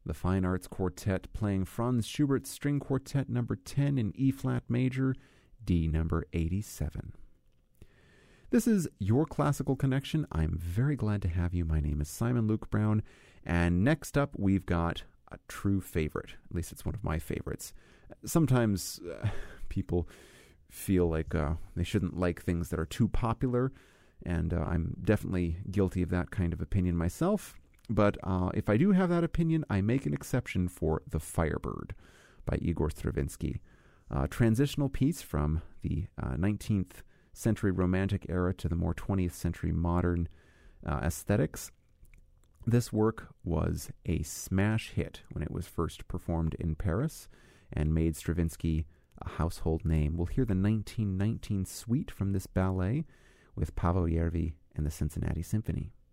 the Fine Arts Quartet playing Franz Schubert's String Quartet number 10 in E-flat major, D number 87. This is Your Classical Connection. I'm very glad to have you. My name is Simon Luke Brown, and next up we've got a true favorite. At least it's one of my favorites. Sometimes people feel like they shouldn't like things that are too popular, and I'm definitely guilty of that kind of opinion myself. But if I do have that opinion, I make an exception for The Firebird by Igor Stravinsky. A transitional piece from the 19th century Romantic era to the more 20th century modern aesthetics. This work was a smash hit when it was first performed in Paris and made Stravinsky a household name. We'll hear the 1919 suite from this ballet with Paavo Järvi and the Cincinnati Symphony.